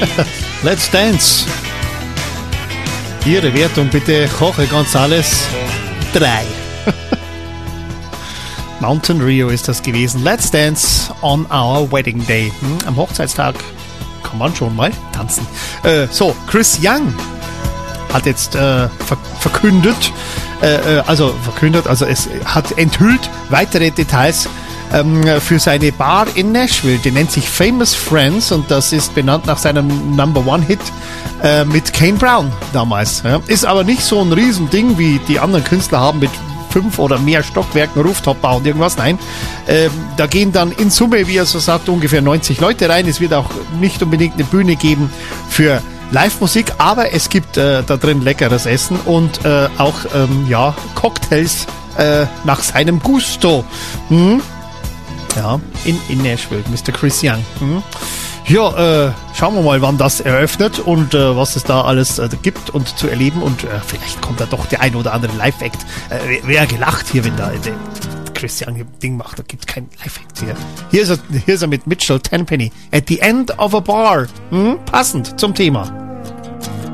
Let's Dance. Ihre Wertung bitte, Jorge González 3. Mountain Rio ist das gewesen. Let's Dance on our wedding day. Am Hochzeitstag kann man schon mal tanzen. Chris Young hat jetzt verkündet, es hat enthüllt weitere Details für seine Bar in Nashville. Die nennt sich Famous Friends und das ist benannt nach seinem Number-One-Hit mit Kane Brown damals. Ja. Ist aber nicht so ein Riesending, wie die anderen Künstler haben mit 5 oder mehr Stockwerken, Rooftop-Bau und irgendwas. Nein, da gehen dann in Summe, wie er so sagt, ungefähr 90 Leute rein. Es wird auch nicht unbedingt eine Bühne geben für Live-Musik, aber es gibt da drin leckeres Essen und auch Cocktails nach seinem Gusto. Ja, in Nashville, Mr. Chris Young. Ja, schauen wir mal, wann das eröffnet und was es da alles gibt und zu erleben und vielleicht kommt da doch der ein oder andere Live-Act. Wer gelacht hier, wenn da der Chris Young ein Ding macht, da gibt es keinen Live-Act hier. Hier ist er mit Mitchell Tenpenny. At the End of a Bar. Passend zum Thema.